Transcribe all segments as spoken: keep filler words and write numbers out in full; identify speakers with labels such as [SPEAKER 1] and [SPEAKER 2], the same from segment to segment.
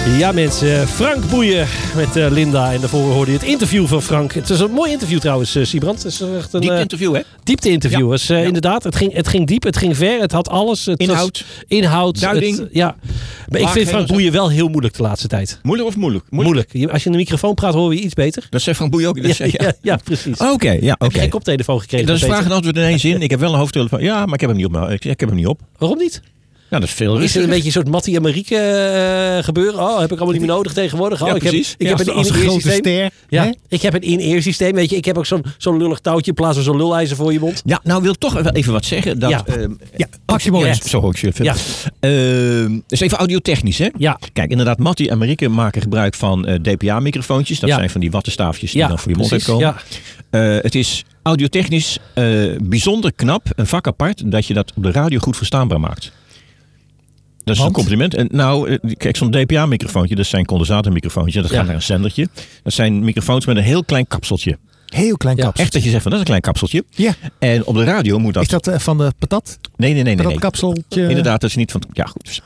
[SPEAKER 1] Ja mensen, Frank Boeien met uh, Linda. En daarvoor hoorde je het interview van Frank. Het is een mooi interview trouwens, uh, Siebrand. Het is echt een
[SPEAKER 2] diepte interview, hè?
[SPEAKER 1] Diepte interview. Ja. Was, uh,
[SPEAKER 2] ja.
[SPEAKER 1] Inderdaad, het ging, het ging diep, het ging ver, het had alles. Het
[SPEAKER 2] inhoud.
[SPEAKER 1] Was, inhoud.
[SPEAKER 2] Duiding.
[SPEAKER 1] Het, ja. Maar ik vind Frank Boeien wel heel moeilijk de laatste tijd.
[SPEAKER 2] Moeilijk of moeilijk?
[SPEAKER 1] Moeilijk. moeilijk. Als je in de microfoon praat, hoor je iets beter.
[SPEAKER 2] Dat zei Frank Boeien ook. Dat
[SPEAKER 1] ja,
[SPEAKER 2] zei, ja.
[SPEAKER 1] Ja, ja, precies.
[SPEAKER 2] Oké, okay, ja, oké.
[SPEAKER 1] Heb je geen koptelefoon gekregen?
[SPEAKER 2] Dat is vraag en antwoord in één zin. Ik heb wel een hoofdtelefoon. Ja, maar ik heb hem niet op. Ik, ik heb hem niet op.
[SPEAKER 1] Waarom niet?
[SPEAKER 2] Ja, dat is veel
[SPEAKER 1] Is het een beetje een soort Mattie en Marieke uh, gebeuren? Oh, heb ik allemaal niet meer nodig tegenwoordig? Oh,
[SPEAKER 2] ja,
[SPEAKER 1] ik heb,
[SPEAKER 2] precies.
[SPEAKER 1] ik
[SPEAKER 2] ja,
[SPEAKER 1] heb
[SPEAKER 2] als,
[SPEAKER 1] een
[SPEAKER 2] als
[SPEAKER 1] in-ear
[SPEAKER 2] grote ster.
[SPEAKER 1] Ja,
[SPEAKER 2] hè?
[SPEAKER 1] ik heb een in-ear systeem. Weet je, ik heb ook zo'n zo'n lullig touwtje in plaats van zo'n lulijzer voor je mond.
[SPEAKER 2] Ja, nou wil ik toch wel even wat zeggen. Dat,
[SPEAKER 1] ja,
[SPEAKER 2] uh,
[SPEAKER 1] ja
[SPEAKER 2] maximaal.
[SPEAKER 1] Ja.
[SPEAKER 2] Zo hoor ik je.
[SPEAKER 1] Ja.
[SPEAKER 2] Uh, dus even audiotechnisch, hè?
[SPEAKER 1] Ja.
[SPEAKER 2] Kijk, inderdaad, Mattie en Marieke maken gebruik van uh, D P A-microfoontjes. Dat ja. zijn van die wattenstaafjes die ja, dan voor je mond uitkomen. Ja. Uh, het is audiotechnisch uh, bijzonder knap, een vak apart, dat je dat op de radio goed verstaanbaar maakt. Dat is Want? een compliment. En nou, kijk, zo'n D P A-microfoontje, dat zijn condensatormicrofoontje, dat ja. gaat naar een zendertje. Dat zijn microfoons met een heel klein kapseltje.
[SPEAKER 3] Heel klein kapseltje.
[SPEAKER 2] Ja, echt dat je zegt van dat is een klein kapseltje.
[SPEAKER 3] Ja.
[SPEAKER 2] En op de radio moet dat...
[SPEAKER 3] Is dat uh, van de patat?
[SPEAKER 2] Nee, nee, nee. nee, nee.
[SPEAKER 3] kapseltje.
[SPEAKER 2] Inderdaad, dat is niet van... Ja, goed.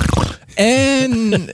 [SPEAKER 2] En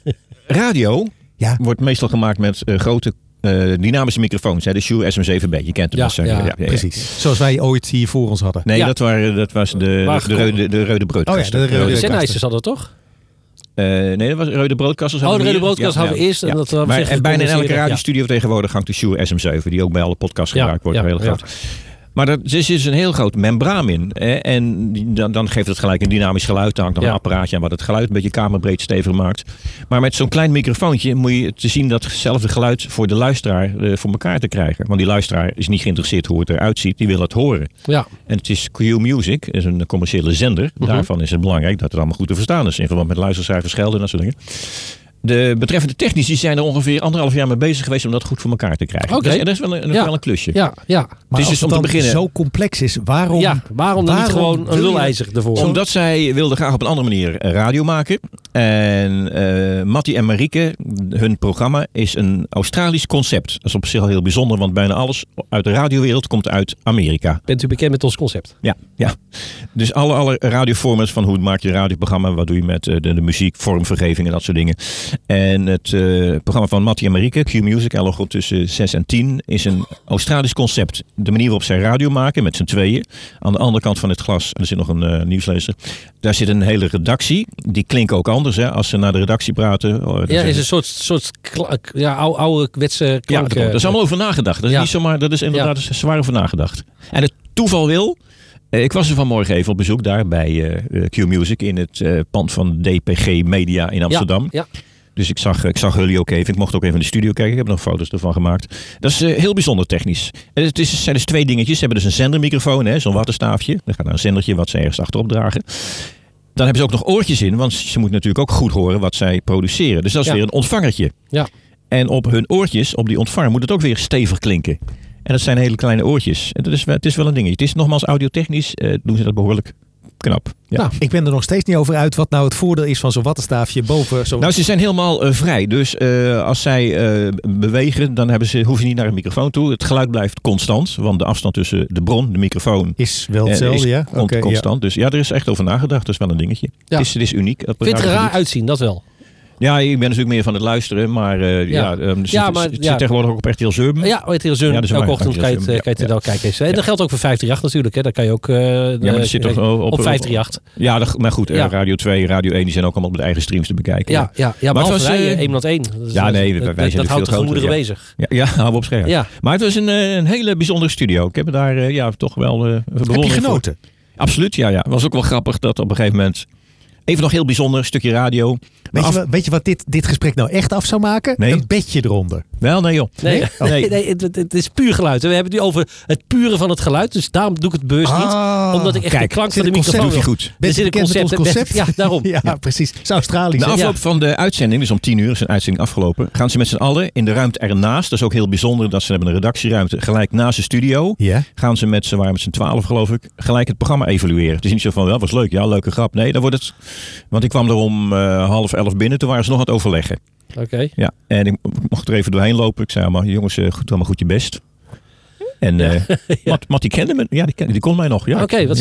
[SPEAKER 2] radio ja. wordt meestal gemaakt met uh, grote uh, dynamische microfoons. Hè? De Shure S M zeven B. Je kent hem.
[SPEAKER 3] Ja, ja, ja, ja, precies. Ja. Zoals wij ooit hier voor ons hadden.
[SPEAKER 2] Nee,
[SPEAKER 3] ja.
[SPEAKER 2] dat, waren, dat was de, de, de, rode, de rode broodkast.
[SPEAKER 1] Oh ja, de rode Sennheisers hadden het toch?
[SPEAKER 2] Uh, nee, dat was Rode Broodkast.
[SPEAKER 1] Oh, de Rode Broodkast ja, hadden we ja, eerst. Ja. En dat we
[SPEAKER 2] maar, en bijna in elke radiostudio
[SPEAKER 1] ja.
[SPEAKER 2] tegenwoordig hangt de Shure S M zeven. Die ook bij alle podcasts gebruikt
[SPEAKER 1] ja,
[SPEAKER 2] wordt.
[SPEAKER 1] Ja,
[SPEAKER 2] heel
[SPEAKER 1] ja.
[SPEAKER 2] groot. Maar er zit dus een heel groot membraan in. Hè? En dan, dan geeft het gelijk een dynamisch geluid. Dan hangt nog ja. een apparaatje aan wat het geluid een beetje kamerbreed stevig maakt. Maar met zo'n klein microfoontje moet je te zien datzelfde geluid voor de luisteraar uh, voor elkaar te krijgen. Want die luisteraar is niet geïnteresseerd hoe het eruit ziet. Die wil het horen.
[SPEAKER 1] Ja.
[SPEAKER 2] En het is Q Music, is een commerciële zender. Uh-huh. Daarvan is het belangrijk dat het allemaal goed te verstaan is. In verband met luistercijfers, gelden en dat soort dingen. De betreffende technici zijn er ongeveer anderhalf jaar mee bezig geweest om dat goed voor elkaar te krijgen.
[SPEAKER 1] Okay.
[SPEAKER 2] Dus dat is wel een,
[SPEAKER 1] ja.
[SPEAKER 2] wel een klusje.
[SPEAKER 1] Ja, ja.
[SPEAKER 3] Maar het is
[SPEAKER 2] dus
[SPEAKER 3] dus om te beginnen zo complex is, waarom?
[SPEAKER 1] Ja, waarom dan waarom niet gewoon een lulijzer ervoor?
[SPEAKER 2] Omdat zij wilden graag op een andere manier radio maken. En uh, Mattie en Marieke, hun programma is een Australisch concept. Dat is op zich al heel bijzonder, want bijna alles uit de radiowereld komt uit Amerika.
[SPEAKER 1] Bent u bekend met ons concept?
[SPEAKER 2] Ja, ja. Dus alle, alle radioformats van hoe maak je een radioprogramma, wat doe je met uh, de, de muziek, vormvergeving en dat soort dingen. En het uh, programma van Mattie en Marieke, Q Music, elke tussen zes en tien, is een Australisch concept. De manier waarop zij radio maken, met z'n tweeën. Aan de andere kant van het glas, en er zit nog een uh, nieuwslezer, daar zit een hele redactie. Die klinken ook anders, hè, als ze naar de redactie praten. Oh,
[SPEAKER 1] ja, is een soort, soort kla- ja, oude, oude kwetse klank.
[SPEAKER 2] Ja, daar is allemaal over nagedacht. Dat is
[SPEAKER 1] ja.
[SPEAKER 2] niet zomaar, dat is inderdaad ja. zwaar over nagedacht. En het toeval wil... Ik was er vanmorgen even op bezoek daar bij uh, Q Music in het uh, pand van D P G Media in Amsterdam.
[SPEAKER 1] Ja, ja.
[SPEAKER 2] Dus ik zag, ik zag jullie ook even. Ik mocht ook even in de studio kijken. Ik heb nog foto's ervan gemaakt. Dat is uh, heel bijzonder technisch. En het is, zijn dus twee dingetjes. Ze hebben dus een zendermicrofoon, hè, zo'n wattenstaafje. Er gaat een zendertje wat ze ergens achterop dragen. Dan hebben ze ook nog oortjes in, want ze moeten natuurlijk ook goed horen wat zij produceren. Dus dat is ja. weer een ontvangertje.
[SPEAKER 1] Ja.
[SPEAKER 2] En op hun oortjes, op die ontvanger, moet het ook weer stevig klinken. En dat zijn hele kleine oortjes. En dat is, het is wel een dingetje. Het is nogmaals audiotechnisch, uh, doen ze dat behoorlijk knap. Ja.
[SPEAKER 3] Nou, ik ben er nog steeds niet over uit wat nou het voordeel is van zo'n wattenstaafje boven zo'n...
[SPEAKER 2] Nou, ze zijn helemaal uh, vrij. Dus uh, als zij uh, bewegen, dan hebben ze, hoeven ze niet naar een microfoon toe. Het geluid blijft constant, want de afstand tussen de bron, de microfoon...
[SPEAKER 3] Is wel hetzelfde, ja?
[SPEAKER 2] Con- okay, constant. Ja. Dus ja, er is echt over nagedacht. Dat is wel een dingetje. Ja. Het, is, het is uniek.
[SPEAKER 1] Ik vind het er raar uitzien, dat wel.
[SPEAKER 2] Ja, ik ben natuurlijk meer van het luisteren, maar uh, ja, ja, um,
[SPEAKER 1] ja, maar,
[SPEAKER 2] zit, zit
[SPEAKER 1] ja.
[SPEAKER 2] tegenwoordig ook op R T L zeven.
[SPEAKER 1] Ja, R T L zeven. Ja, dus elke ochtend kan je het, ja, kan je het ja. wel kijken. En ja. dat geldt ook voor vijf drie acht natuurlijk. Hè. Daar kan je ook uh,
[SPEAKER 2] ja, maar dat zit toch op,
[SPEAKER 1] op vijf drie acht.
[SPEAKER 2] Ja, dat, maar goed,
[SPEAKER 1] ja.
[SPEAKER 2] Radio twee, Radio één, die zijn ook allemaal op de eigen streams te bekijken.
[SPEAKER 1] Ja, ja, ja maar, maar het was wij, één één. Dus
[SPEAKER 2] ja, nee, wij, wij zijn
[SPEAKER 1] dat houdt de gemoederen
[SPEAKER 2] ja.
[SPEAKER 1] bezig.
[SPEAKER 2] Ja, ja, hou op scherp. Ja. Maar het was een, een hele bijzondere studio. Ik heb er daar uh, ja, toch wel uh,
[SPEAKER 3] bewondering. Heb je genoten?
[SPEAKER 2] Voor. Absoluut, ja, ja. Het was ook wel grappig dat op een gegeven moment... Even nog heel bijzonder, een stukje radio.
[SPEAKER 3] Weet, af... je, weet je wat dit, dit gesprek nou echt af zou maken?
[SPEAKER 2] Nee.
[SPEAKER 3] Een bedje eronder.
[SPEAKER 2] Wel, nee joh.
[SPEAKER 1] Nee, nee? Oh. nee, nee het, het is puur geluid. We hebben het nu over het pure van het geluid. Dus daarom doe ik het bewust ah, niet. Omdat ik echt kijk, de klank van de microfoon
[SPEAKER 2] doe je goed.
[SPEAKER 3] Ben je bekend met ons concept?
[SPEAKER 1] Ja, daarom.
[SPEAKER 3] ja, ja, precies. Het is Australisch.
[SPEAKER 2] Na afloop ja. van de uitzending, dus om tien uur is een uitzending afgelopen, gaan ze met z'n allen in de ruimte ernaast. Dat is ook heel bijzonder dat ze hebben een redactieruimte gelijk naast de studio.
[SPEAKER 3] Ja.
[SPEAKER 2] Gaan ze met z'n, waren met z'n twaalf geloof ik, gelijk het programma evalueren. Het is niet zo van, wel was leuk, ja, leuke grap. Nee, dan wordt het, want ik kwam er om uh, half elf binnen, toen waren ze nog aan het overleggen.
[SPEAKER 1] Oké. Okay.
[SPEAKER 2] Ja, en ik mocht er even doorheen lopen. Ik zei maar, jongens, uh, goed, doe maar goed je best. En uh, ja. Matt, Matt, die kende me. Ja, die, die kon mij nog. Ja,
[SPEAKER 1] Oké, okay, wat
[SPEAKER 2] ja.
[SPEAKER 1] zei die?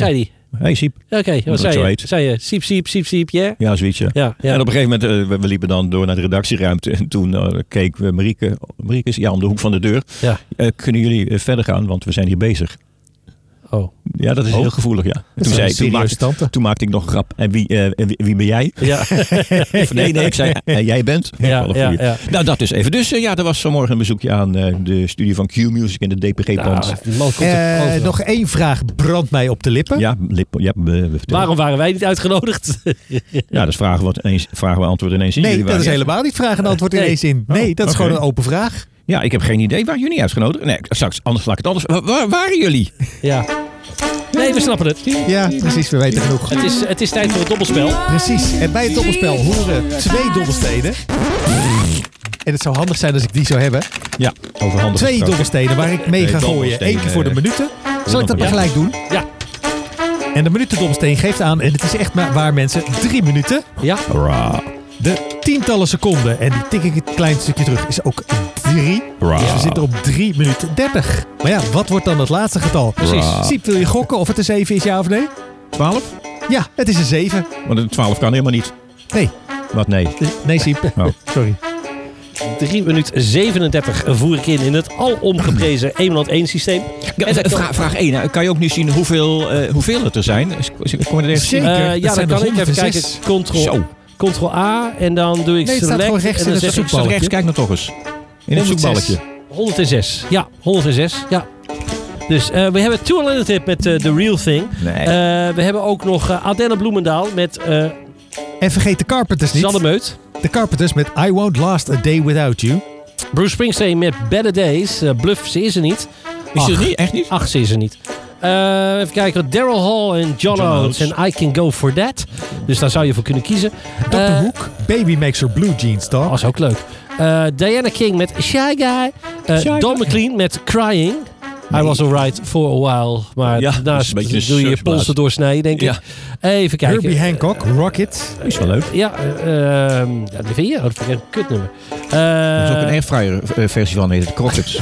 [SPEAKER 2] Hey, Siep.
[SPEAKER 1] Oké, okay, wat zei
[SPEAKER 2] zo
[SPEAKER 1] je?
[SPEAKER 2] heet.
[SPEAKER 1] Zei je? Siep, siep, siep, siep, yeah?
[SPEAKER 2] Ja, zoiets, ja.
[SPEAKER 1] Ja, ja.
[SPEAKER 2] En op een gegeven moment, uh, we, we liepen dan door naar de redactieruimte. En toen uh, keek we Marieke, Marieke is ja, om de hoek van de deur.
[SPEAKER 1] Ja.
[SPEAKER 2] Uh, kunnen jullie uh, verder gaan, want we zijn hier bezig.
[SPEAKER 1] Oh.
[SPEAKER 2] Ja, dat is
[SPEAKER 1] oh.
[SPEAKER 2] heel gevoelig, ja.
[SPEAKER 3] Dat
[SPEAKER 2] Toen, zei, toen, maakte,
[SPEAKER 3] tante.
[SPEAKER 2] toen maakte ik nog een grap. En wie, uh, wie, wie ben jij?
[SPEAKER 1] Ja.
[SPEAKER 2] Of nee, nee, ik zei, uh, jij bent.
[SPEAKER 1] Ja, ja, ja.
[SPEAKER 2] Nou, dat is even. Dus uh, ja, er was vanmorgen een bezoekje aan uh, de studie van Q-Music in de D P G-pand.
[SPEAKER 1] Nou,
[SPEAKER 3] uh, nog één vraag brandt mij op de lippen.
[SPEAKER 2] Ja, lip, ja uh,
[SPEAKER 1] waarom waren wij niet uitgenodigd?
[SPEAKER 2] Ja, dat is vragen, wat ineens, vragen we antwoord ineens in.
[SPEAKER 3] Nee,
[SPEAKER 2] jullie
[SPEAKER 3] dat is
[SPEAKER 2] waren,
[SPEAKER 3] helemaal niet vragen en antwoord
[SPEAKER 1] nee.
[SPEAKER 3] ineens in. Nee,
[SPEAKER 2] oh,
[SPEAKER 3] dat is
[SPEAKER 2] okay.
[SPEAKER 3] gewoon een open vraag.
[SPEAKER 2] Ja, ik heb geen idee. Waren jullie uitgenodigd? Nee, straks, anders laat ik het anders. Waar, waar waren jullie?
[SPEAKER 1] Ja. Nee, we snappen het.
[SPEAKER 3] Ja, precies. We weten genoeg.
[SPEAKER 1] Het is, het is tijd voor het dobbelspel.
[SPEAKER 3] Precies. En bij het dobbelspel horen twee dobbelstenen. En het zou handig zijn als ik die zou hebben.
[SPEAKER 2] Ja, overhandig.
[SPEAKER 3] Twee dobbelstenen waar ik mee ga
[SPEAKER 2] nee,
[SPEAKER 3] gooien. Eén keer voor de minuten. Zal ik dat maar
[SPEAKER 1] ja.
[SPEAKER 3] gelijk doen?
[SPEAKER 1] Ja.
[SPEAKER 3] En de minutendobbelsteen geeft aan, en het is echt maar waar mensen, drie minuten.
[SPEAKER 1] Ja.
[SPEAKER 2] Ra.
[SPEAKER 3] De tientallen seconden, en die tik ik een klein stukje terug, is ook drie.
[SPEAKER 2] Ra.
[SPEAKER 3] Dus we zitten op drie minuten dertig. Maar ja, wat wordt dan het laatste getal?
[SPEAKER 2] Precies.
[SPEAKER 3] Siep, wil je gokken of het een zeven is, ja of nee?
[SPEAKER 2] twaalf?
[SPEAKER 3] Ja, het is een zeven.
[SPEAKER 2] Want een twaalf kan helemaal niet.
[SPEAKER 3] Nee.
[SPEAKER 2] Wat nee?
[SPEAKER 3] Nee, Siep.
[SPEAKER 2] Oh.
[SPEAKER 3] Sorry.
[SPEAKER 1] drie minuten zevenendertig voer ik in in het alomgeprezen eenhonderd één systeem.
[SPEAKER 2] En dan, vraag, vraag één. Kan je ook nu zien hoeveel, uh, hoeveel het er zijn? Kom je er even zien?
[SPEAKER 3] Zeker.
[SPEAKER 1] Uh, ja, dan kan ik even kijken. Control, Control A en dan doe ik
[SPEAKER 3] nee, het
[SPEAKER 1] select.
[SPEAKER 3] staat gewoon rechts in het
[SPEAKER 2] zeg
[SPEAKER 3] zoekbalkje.
[SPEAKER 2] rechts, kijk nou toch eens. In het zoekballetje.
[SPEAKER 1] honderdzes. Ja, honderdzes. Ja. Dus uh, we hebben Two Unlimited met uh, The Real Thing.
[SPEAKER 2] Nee.
[SPEAKER 1] Uh, we hebben ook nog uh, Adele Bloemendaal met uh,
[SPEAKER 3] En vergeet de Carpenters niet.
[SPEAKER 1] Sanne Meut.
[SPEAKER 3] De Carpenters met I Won't Last a Day Without You.
[SPEAKER 1] Bruce Springsteen met Better Days. Uh, Bluff, ze is er niet.
[SPEAKER 2] Is ze er
[SPEAKER 1] Ach,
[SPEAKER 2] niet? Echt niet?
[SPEAKER 1] Ach, ze is er niet. Uh, even kijken. Daryl Hall en John,
[SPEAKER 2] John
[SPEAKER 1] Oates
[SPEAKER 2] Oates.
[SPEAKER 1] en I Can Go For That. Dus daar zou je voor kunnen kiezen.
[SPEAKER 3] dokter
[SPEAKER 1] Uh,
[SPEAKER 3] Hoek, Baby Makes Her Blue Jeans Talk.
[SPEAKER 1] Dat is ook leuk. Uh, Diana King met Shy Guy. Uh,
[SPEAKER 2] Shy
[SPEAKER 1] Don
[SPEAKER 2] Guy.
[SPEAKER 1] McLean met Crying. I was alright for a while. Maar
[SPEAKER 2] Ja, dat is
[SPEAKER 1] daarnaast
[SPEAKER 2] een beetje een
[SPEAKER 1] doe je je
[SPEAKER 2] surfplaat.
[SPEAKER 1] polsen doorsnijden, denk ik.
[SPEAKER 2] Ja.
[SPEAKER 1] Even kijken.
[SPEAKER 3] Herbie Hancock, Rocket.
[SPEAKER 2] Is wel leuk.
[SPEAKER 1] Ja, uh, uh, ja, dat vind je. Oh, dat vind ik een kutnummer. Uh,
[SPEAKER 2] Er is ook een airfryer uh, versie van, heet het Crockets.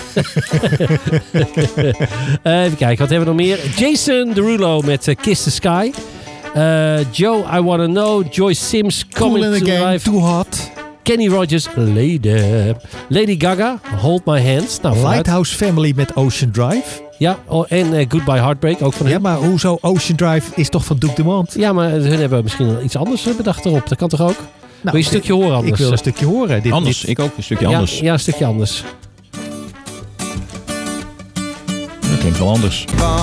[SPEAKER 1] uh, even kijken, wat hebben we nog meer? Jason Derulo met uh, Kiss the Sky. Uh, Joe, I Wanna Know. Joyce Sims,
[SPEAKER 3] Cool
[SPEAKER 1] Coming
[SPEAKER 3] in
[SPEAKER 1] to
[SPEAKER 3] the Gang,
[SPEAKER 1] Life.
[SPEAKER 3] Too Hot.
[SPEAKER 1] Kenny Rogers, Lady. Lady Gaga, Hold My Hands. Nou, vooruit.
[SPEAKER 3] Lighthouse Family met Ocean Drive.
[SPEAKER 1] Ja, oh, en uh, Goodbye Heartbreak, ook van hem.
[SPEAKER 3] Ja, maar hoezo Ocean Drive is toch van Duke Dumont?
[SPEAKER 1] Ja, maar hun hebben misschien iets anders bedacht erop. Dat kan toch ook?
[SPEAKER 3] Nou,
[SPEAKER 1] wil je een stukje horen anders?
[SPEAKER 3] Ik wil een stukje horen. Dit,
[SPEAKER 2] Anders,
[SPEAKER 3] dit-
[SPEAKER 2] ik ook een stukje
[SPEAKER 1] ja,
[SPEAKER 2] anders.
[SPEAKER 1] ja, een stukje anders.
[SPEAKER 2] Dat klinkt wel anders.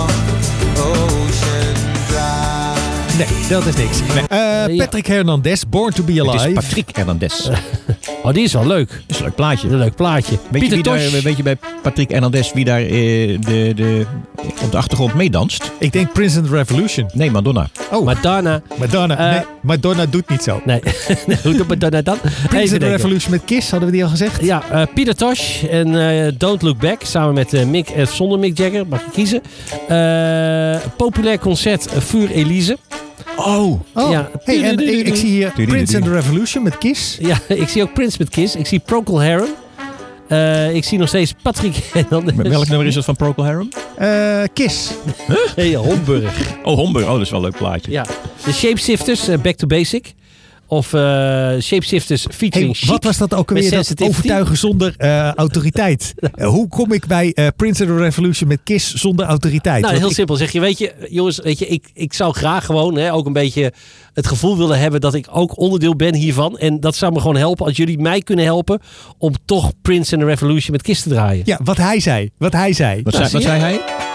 [SPEAKER 3] Nee, dat is niks. Eh, Patrick Hernandez, Born to Be
[SPEAKER 2] Het
[SPEAKER 3] Alive.
[SPEAKER 2] is Patrick Hernandez.
[SPEAKER 1] Oh, die is wel leuk.
[SPEAKER 2] Dat is een leuk plaatje.
[SPEAKER 1] Een leuk plaatje.
[SPEAKER 2] Weet je,
[SPEAKER 1] Pieter
[SPEAKER 2] wie daar,
[SPEAKER 1] Tosh.
[SPEAKER 2] weet je bij Patrick Hernandez wie daar eh, de, de, op de achtergrond meedanst?
[SPEAKER 3] Ik denk Prince and the Revolution.
[SPEAKER 2] Nee, Madonna.
[SPEAKER 3] Oh,
[SPEAKER 1] Madonna.
[SPEAKER 3] Madonna.
[SPEAKER 1] Eh,
[SPEAKER 3] nee, Madonna doet niet zo.
[SPEAKER 1] Nee, hoe doet Madonna dan?
[SPEAKER 3] Prince
[SPEAKER 1] Even
[SPEAKER 3] and the
[SPEAKER 1] denken.
[SPEAKER 3] Revolution met Kiss, hadden we die al gezegd?
[SPEAKER 1] Ja, uh, Pieter Tosh en uh, Don't Look Back. Samen met uh, Mick, uh, zonder Mick Jagger. Mag je kiezen. Uh, populair concert uh, Vuur Elise.
[SPEAKER 3] Oh. oh.
[SPEAKER 1] Ja.
[SPEAKER 3] Hey, en ik, ik zie hier Prince and the Revolution met Kiss.
[SPEAKER 1] Ja, ik zie ook Prince met Kiss. Ik zie Procol Harum. Uh, ik zie nog steeds Patrick Hernandez.
[SPEAKER 2] Welk nummer is dat van Procol Harum?
[SPEAKER 3] Uh, Kiss.
[SPEAKER 1] Hey, Homburg.
[SPEAKER 2] Oh, Homburg. Oh, dat is wel een leuk plaatje.
[SPEAKER 1] Ja. De Shapeshifters, uh, Back to Basic. Of uh, Shapeshifters featuring
[SPEAKER 3] Hey,
[SPEAKER 1] Chic.
[SPEAKER 3] wat was dat ook alweer?
[SPEAKER 1] Met
[SPEAKER 3] Dat
[SPEAKER 1] Sensitivity?
[SPEAKER 3] overtuigen zonder uh, autoriteit. Uh, hoe kom ik bij uh, Prince and the Revolution met Kiss zonder autoriteit?
[SPEAKER 1] Nou,
[SPEAKER 3] Want
[SPEAKER 1] heel
[SPEAKER 3] ik-
[SPEAKER 1] simpel. Zeg je, weet je, jongens, weet je, ik, ik zou graag gewoon hè, ook een beetje het gevoel willen hebben dat ik ook onderdeel ben hiervan. En dat zou me gewoon helpen als jullie mij kunnen helpen om toch Prince and the Revolution met Kiss te draaien.
[SPEAKER 3] Ja, wat hij zei. Wat hij zei.
[SPEAKER 2] Wat,
[SPEAKER 1] Nou,
[SPEAKER 2] zei, wat
[SPEAKER 1] zie je?
[SPEAKER 2] zei hij?